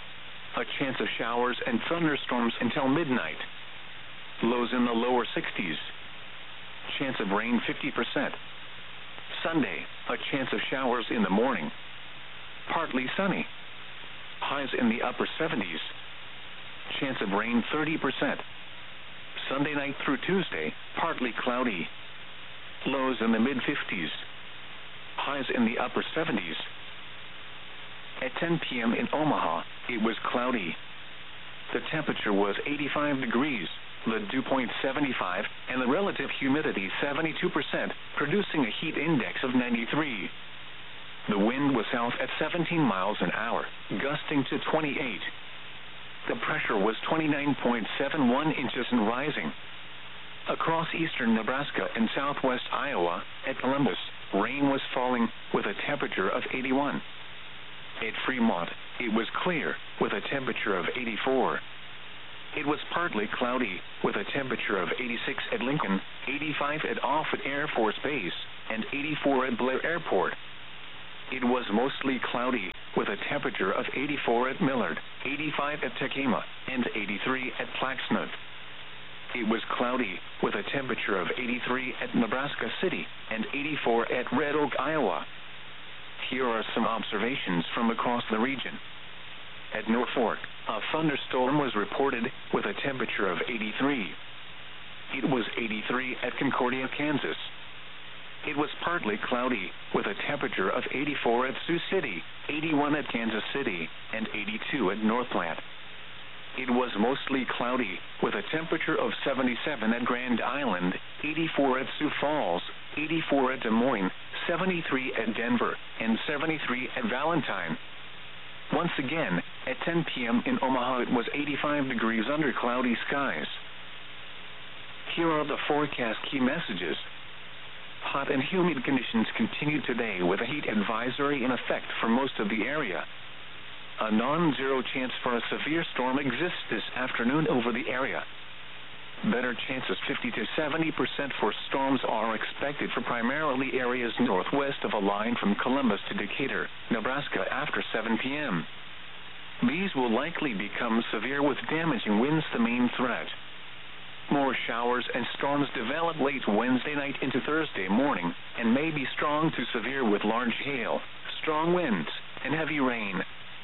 A chance of showers and thunderstorms until midnight. Lows in the lower sixties. Chance of rain fifty percent. Sunday, a chance of showers in the morning. Partly sunny. Highs in the upper seventies. Chance of rain thirty percent. Sunday night through Tuesday, partly cloudy. Lows in the mid fifties. Highs in the upper seventies. At ten p m in Omaha, it was cloudy. The temperature was eighty-five degrees, the dew point seventy-five, and the relative humidity seventy-two percent, producing a heat index of ninety-three. The wind was south at seventeen miles an hour, gusting to twenty-eight. the pressure was twenty-nine point seven one inches and rising. Across eastern Nebraska and southwest Iowa, at Columbus, rain was falling, with a temperature of eighty-one. At Fremont, it was clear, with a temperature of eighty-four. It was partly cloudy, with a temperature of eighty-six at Lincoln, eighty-five at Offutt Air Force Base, and eighty-four at Blair Airport. It was mostly cloudy, with a temperature of eighty-four at Millard, eighty-five at Tekamah, and eighty-three at Plaxmouth. It was cloudy, with a temperature of eighty-three at Nebraska City, and eighty-four at Red Oak, Iowa. Here are some observations from across the region. At Norfolk, a thunderstorm was reported, with a temperature of eighty-three. It was eighty-three at Concordia, Kansas. It was partly cloudy, with a temperature of eighty-four at Sioux City, eighty-one at Kansas City, and eighty-two at North Platte. It was mostly cloudy, with a temperature of seventy-seven at Grand Island, eighty-four at Sioux Falls, eighty-four at Des Moines, seventy-three at Denver, and seventy-three at Valentine. Once again, at ten p.m. in Omaha it was eighty-five degrees under cloudy skies. Here are the forecast key messages. Hot and humid conditions continue today, with a heat advisory in effect for most of the area. A non-zero chance for a severe storm exists this afternoon over the area. Better chances fifty to seventy percent for storms are expected for primarily areas northwest of a line from Columbus to Decatur, Nebraska after seven p.m. These will likely become severe, with damaging winds the main threat. More showers and storms develop late Wednesday night into Thursday morning, and may be strong to severe with large hail, strong winds, and heavy rain.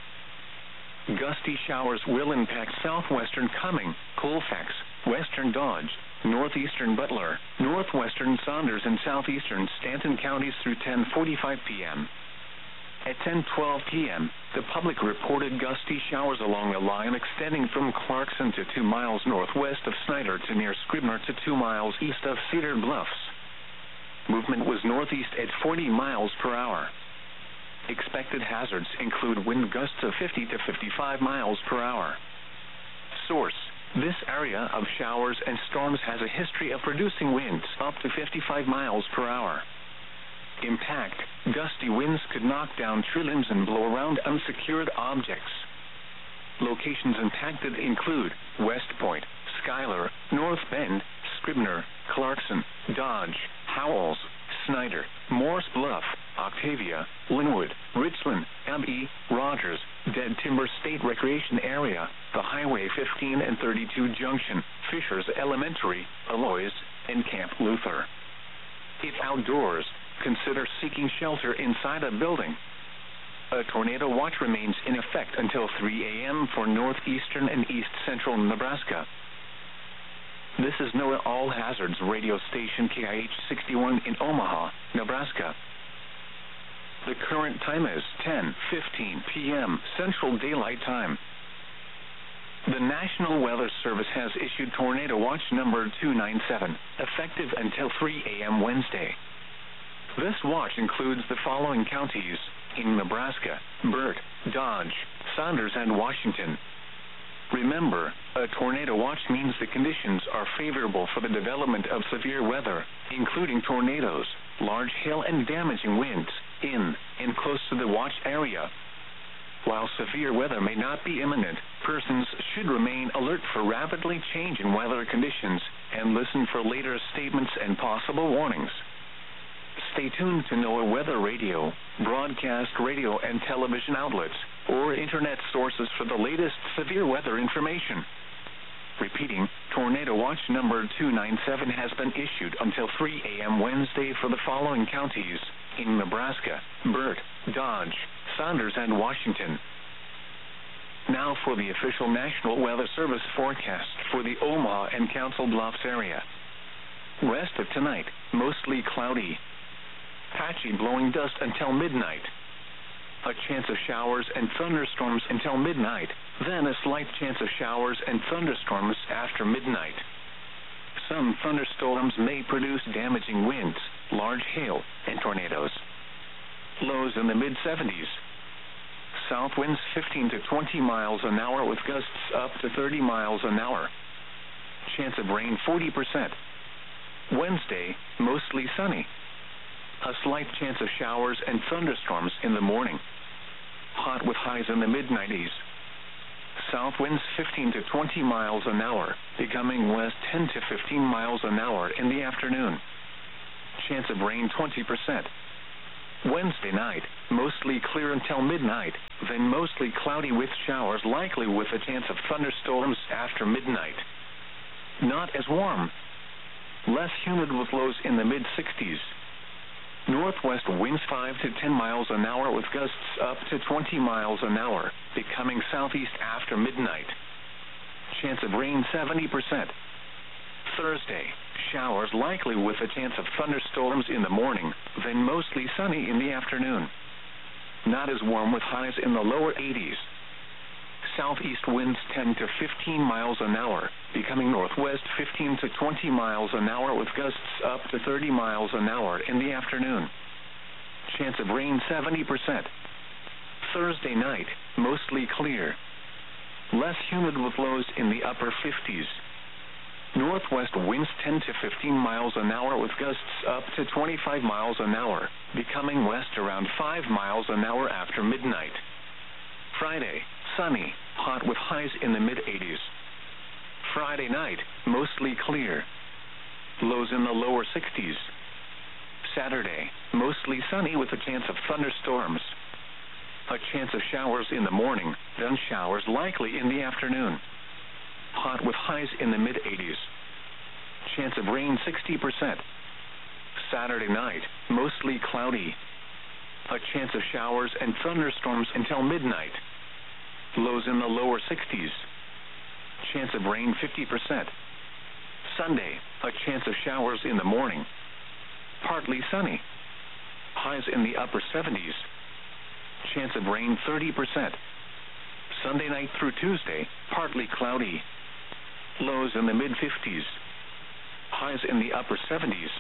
Gusty showers will impact southwestern Cumming, Colfax, western Dodge, northeastern Butler, northwestern Saunders, and southeastern Stanton counties through ten forty-five p.m. At ten twelve p.m., the public reported gusty showers along a line extending from Clarkson to two miles northwest of Snyder to near Scribner to two miles east of Cedar Bluffs. Movement was northeast at forty miles per hour. Expected hazards include wind gusts of fifty to fifty-five miles per hour. Source: this area of showers and storms has a history of producing winds up to fifty-five miles per hour. Impact: gusty winds could knock down tree limbs and blow around unsecured objects. Locations impacted include West Point, Schuyler, North Bend, Scribner, Clarkson, Dodge, Howells, Snyder, Morse Bluff, Octavia, Linwood, Richland, Abbey, Rogers, Dead Timber State Recreation Area, the Highway fifteen and thirty-two Junction, Fishers Elementary, Aloys, and Camp Luther. If outdoors, consider seeking shelter inside a building. A tornado watch remains in effect until three a.m. for northeastern and east central Nebraska. This is NOAA All Hazards radio station K I H sixty-one in Omaha, Nebraska. The current time is ten fifteen p.m. Central Daylight Time. The National Weather Service has issued Tornado Watch number two ninety-seven, effective until three a.m. Wednesday. This watch includes the following counties in Nebraska: Burt, Dodge, Saunders, and Washington. Remember, a tornado watch means the conditions are favorable for the development of severe weather, including tornadoes, large hail, and damaging winds, in and close to the watch area. While severe weather may not be imminent, persons should remain alert for rapidly changing weather conditions and listen for later statements and possible warnings. Stay tuned to NOAA Weather Radio, broadcast radio and television outlets, or internet sources for the latest severe weather information. Repeating, Tornado Watch number two ninety-seven has been issued until three a.m. Wednesday for the following counties in Nebraska: Burt, Dodge, Saunders, and Washington. Now for the official National Weather Service forecast for the Omaha and Council Bluffs area. Rest of tonight, mostly cloudy. Patchy blowing dust until midnight. A chance of showers and thunderstorms until midnight, then a slight chance of showers and thunderstorms after midnight. Some thunderstorms may produce damaging winds, large hail, and tornadoes. Lows in the mid seventies. South winds fifteen to twenty miles an hour with gusts up to thirty miles an hour. Chance of rain forty percent. Wednesday, mostly sunny. A slight chance of showers and thunderstorms in the morning. Hot with highs in the mid nineties. South winds fifteen to twenty miles an hour, becoming west ten to fifteen miles an hour in the afternoon. Chance of rain twenty percent. Wednesday night, mostly clear until midnight, then mostly cloudy with showers likely with a chance of thunderstorms after midnight. Not as warm. Less humid with lows in the mid sixties. Northwest winds five to ten miles an hour with gusts up to twenty miles an hour, becoming southeast after midnight. Chance of rain seventy percent. Thursday, showers likely with a chance of thunderstorms in the morning, then mostly sunny in the afternoon. Not as warm with highs in the lower eighties. Southeast winds ten to fifteen miles an hour, becoming northwest fifteen to twenty miles an hour with gusts up to thirty miles an hour in the afternoon. Chance of rain seventy percent. Thursday night, mostly clear. Less humid with lows in the upper fifties. Northwest winds ten to fifteen miles an hour with gusts up to twenty-five miles an hour, becoming west around five miles an hour after midnight. Friday, sunny, hot with highs in the mid eighties. Friday night, mostly clear. Lows in the lower sixties. Saturday, mostly sunny with a chance of thunderstorms. A chance of showers in the morning, then showers likely in the afternoon. Hot with highs in the mid eighties. Chance of rain sixty percent. Saturday night, mostly cloudy. A chance of showers and thunderstorms until midnight. Lows in the lower sixties. Chance of rain fifty percent. Sunday, a chance of showers in the morning. Partly sunny. Highs in the upper seventies. Chance of rain thirty percent. Sunday night through Tuesday, partly cloudy. Lows in the mid fifties. Highs in the upper seventies.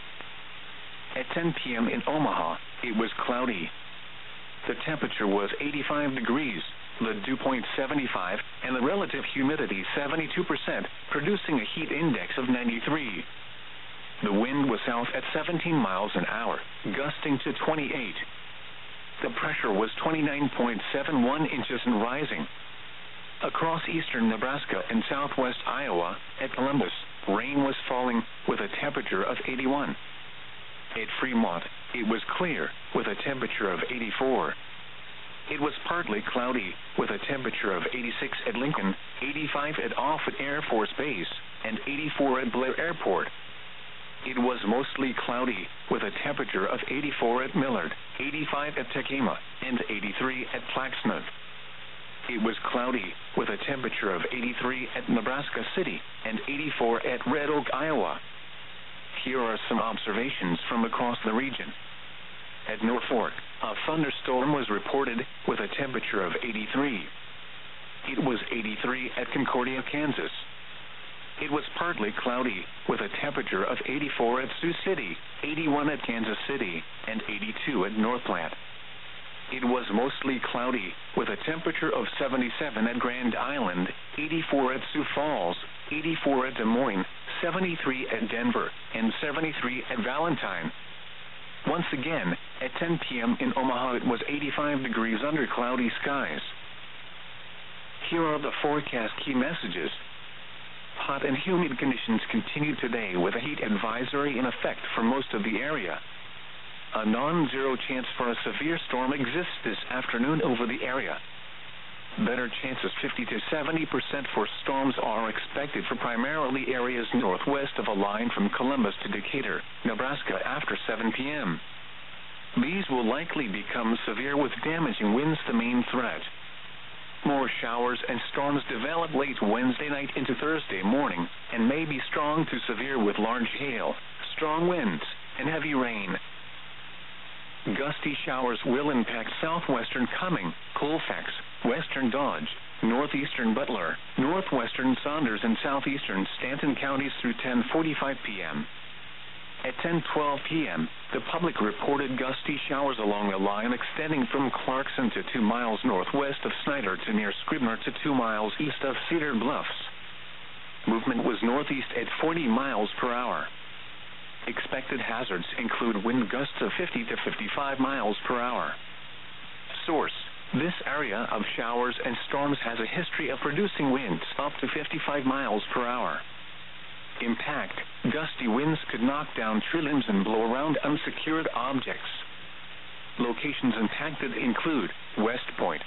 At ten p.m. in Omaha, it was cloudy. The temperature was eighty-five degrees, the dew point seventy-five, and the relative humidity seventy-two percent, producing a heat index of ninety-three. The wind was south at seventeen miles an hour, gusting to twenty-eight. The pressure was twenty-nine point seven one inches and rising. Across eastern Nebraska and southwest Iowa, at Columbus, rain was falling with a temperature of eighty-one. At Fremont, it was clear with a temperature of eighty-four. It was partly cloudy with a temperature of eighty-six at Lincoln, eighty-five at Offutt Air Force Base, and eighty-four at Blair Airport. It was mostly cloudy with a temperature of eighty-four at Millard, eighty-five at Tekema, and eighty-three at Plaxmouth. It was cloudy with a temperature of eighty-three at Nebraska City and eighty-four at Red Oak, Iowa. Here are some observations from across the region. At Norfolk, a thunderstorm was reported with a temperature of eighty-three. It was eighty-three at Concordia, Kansas. It was partly cloudy with a temperature of eighty-four at Sioux City, eighty-one at Kansas City, and eighty-two at North Platte. It was mostly cloudy with a temperature of seventy-seven at Grand Island, eighty-four at Sioux Falls, eighty-four at Des Moines, seventy-three at Denver, and seventy-three at Valentine. Once again, at ten p.m. in Omaha, it was eighty-five degrees under cloudy skies. Here are the forecast key messages. Hot and humid conditions continue today with a heat advisory in effect for most of the area. A non-zero chance for a severe storm exists this afternoon over the area. Better chances fifty to seventy percent for storms are expected for primarily areas northwest of a line from Columbus to Decatur, Nebraska after seven p.m. These will likely become severe with damaging winds the main threat. More showers and storms develop late Wednesday night into Thursday morning and may be strong to severe with large hail, strong winds, and heavy rain. Gusty showers will impact southwestern Cumming, Colfax, western Dodge, northeastern Butler, northwestern Saunders, and southeastern Stanton counties through ten forty-five p.m. At ten twelve p.m., the public reported gusty showers along a line extending from Clarkson to two miles northwest of Snyder to near Scribner to two miles east of Cedar Bluffs. Movement was northeast at forty miles per hour. Expected hazards include wind gusts of fifty to fifty-five miles per hour. Source: this area of showers and storms has a history of producing winds up to fifty-five miles per hour. Impact: gusty winds could knock down tree limbs and blow around unsecured objects. Locations impacted include West Point,